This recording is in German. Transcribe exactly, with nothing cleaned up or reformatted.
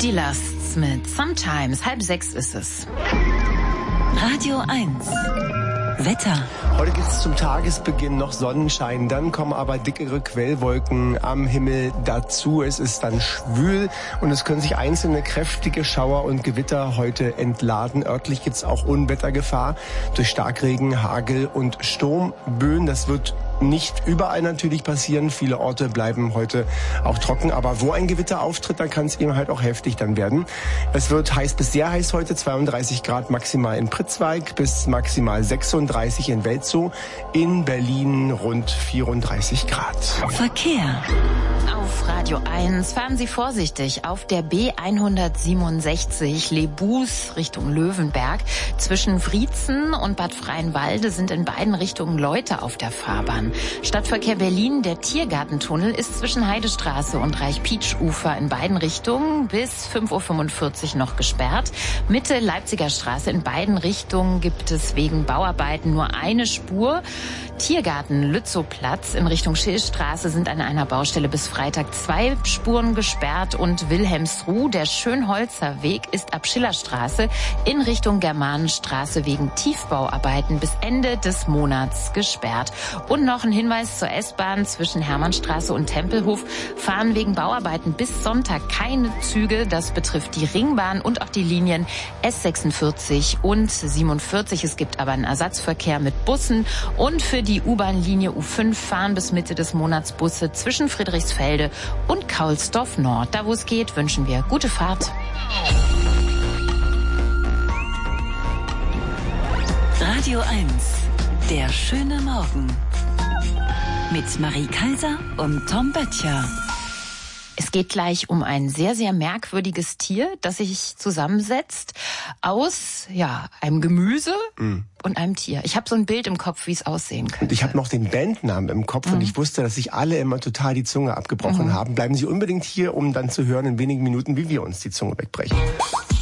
Die Lasts mit Sometimes. Halb sechs ist es. Radio eins. Wetter. Heute gibt es zum Tagesbeginn noch Sonnenschein, dann kommen aber dickere Quellwolken am Himmel dazu. Es ist dann schwül und es können sich einzelne kräftige Schauer und Gewitter heute entladen. Örtlich gibt es auch Unwettergefahr durch Starkregen, Hagel und Sturmböen. Das wird nicht überall natürlich passieren. Viele Orte bleiben heute auch trocken. Aber wo ein Gewitter auftritt, dann kann es eben halt auch heftig dann werden. Es wird heiß bis sehr heiß heute. zweiunddreißig Grad maximal in Pritzwalk bis maximal sechsunddreißig in Welzow. In Berlin rund vierunddreißig Grad. Verkehr. Auf Radio eins fahren Sie vorsichtig auf der B hundertsiebenundsechzig Lebus Richtung Löwenberg. Zwischen Wriezen und Bad Freienwalde sind in beiden Richtungen Leute auf der Fahrbahn. Stadtverkehr Berlin, der Tiergartentunnel ist zwischen Heidestraße und Reich-Pietsch-Ufer in beiden Richtungen bis fünf Uhr fünfundvierzig noch gesperrt. Mitte Leipziger Straße in beiden Richtungen gibt es wegen Bauarbeiten nur eine Spur. Tiergarten Lützowplatz in Richtung Schillstraße sind an einer Baustelle bis Freitag zwei Spuren gesperrt und Wilhelmsruh, der Schönholzer Weg, ist ab Schillerstraße in Richtung Germanenstraße wegen Tiefbauarbeiten bis Ende des Monats gesperrt. Und noch ein Hinweis zur S-Bahn zwischen Hermannstraße und Tempelhof fahren wegen Bauarbeiten bis Sonntag keine Züge. Das betrifft die Ringbahn und auch die Linien S sechsundvierzig und siebenundvierzig. Es gibt aber einen Ersatzverkehr mit Bussen und für die U-Bahn-Linie U fünf fahren bis Mitte des Monats Busse zwischen Friedrichsfelde und Kaulsdorf Nord. Da wo es geht, wünschen wir gute Fahrt. Radio eins. Der schöne Morgen. Mit Marie Kaiser und Tom Böttcher. Es geht gleich um ein sehr, sehr merkwürdiges Tier, das sich zusammensetzt aus ja einem Gemüse mm. und einem Tier. Ich habe so ein Bild im Kopf, wie es aussehen könnte. Und ich habe noch den Bandnamen im Kopf mm. und ich wusste, dass sich alle immer total die Zunge abgebrochen mm. haben. Bleiben Sie unbedingt hier, um dann zu hören in wenigen Minuten, wie wir uns die Zunge wegbrechen.